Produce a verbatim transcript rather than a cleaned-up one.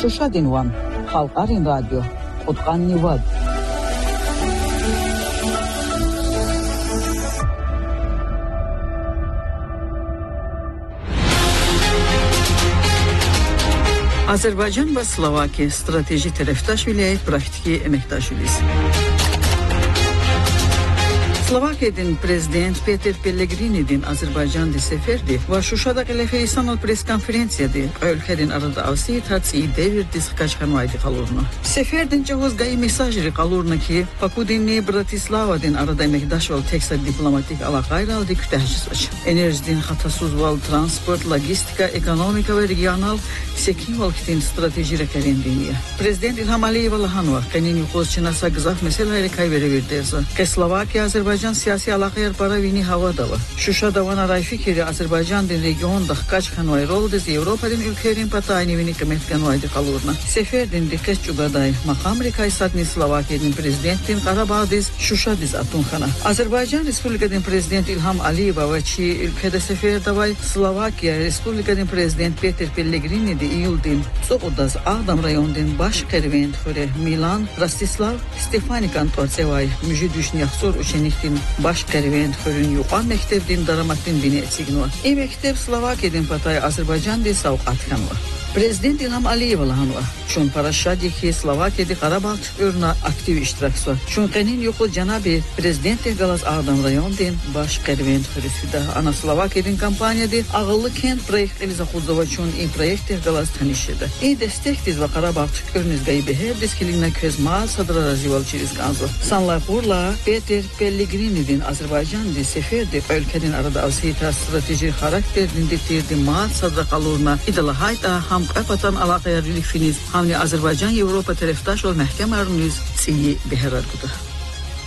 Şuşadin van Halqarin radyo Qutqan Nivad Azərbaycan və Slovakiya strateji tərəfdaş vilayət praktiki əməkdaşlığıdır. Slovakiya'nın prezident Peter Pellegrini'nin Azerbaycan'da seferdi ve Şuşa'da qələfə pres konferansiyada ülkenin arada avsiyet hadisi devirdi sıkaçkan vaydı kalurunu. Seferdin çoğuz gayı mesajları kalurunu ki Pakudinli Bratislava'dın arada emekdaş ol teksa diplomatik alaqayla aldı kütəhcis açı. Enerjidin hatasız val transport, logistika, ekonomika ve regional sekin valkitin strateji referendiniye. Prezident İlham Aliyev Allahanova kanin yuqoz çinasa qızaq meseleleri kayveriverdi. Ke Slovakiya Azerbaycan siyasi alaqayar para vini hava dava. Şuşa davana ray fikri Azerbaycan'ın regionda kaç kanvay roldes Avrupa'nın ülkelerin patayını vini kımet kanvaydı kalurna. Seferdin dikkat çugaday makam rekaysatni Slovakiyanın prezidentin Qarabağ'diz Şuşa diz atunxana. Azerbaycan Respublika'nın prezident İlham Aliyeva ve çi ülkede sefer davay Slovakiya Respublika'nın prezident Peter Pellegrini de iyuldin Soqodaz Ağdam rayonundan baş kervent xöre Milan Rastislav Stefanikan tortsevay müjü düşnyaxsor uçeniktin baş kervent xörün yuqan mektebdin daramatdin bini etsigin var. E mekteb Slovakiyadın patay Azerbaycan de savq atkan var. Prezident İlham Aliyev Allahanova çun paraşadi ki Slovakiyada Qarabağ tüpörüne aktiv iştiraksı var. Çun qenin yoxu canabi prezident Tehgalaz Ağdam rayonundan baş kervent xörüsüdə ana Slovakiyadın kampaniyada ağıllı kent proyekt elizaxuzdova çun in proyekt Tehgalaz tanışıdı. E destektiz ve Qarabağ tüpörünüz gaybi her deskilinə közma sadra razival çiriz ganzı. Sanlayqurla Peter Pellegrini'nin Azerbaycan'da seferde ülkenin arada avsiyeta strateji karakterini detirdi maat sadra kaluruna idala hayda ham qapatan alaqayarlıq finiz hamni Azerbaycan Avropa tərəfdaş ol məhkəm arınız siyi beherar budur.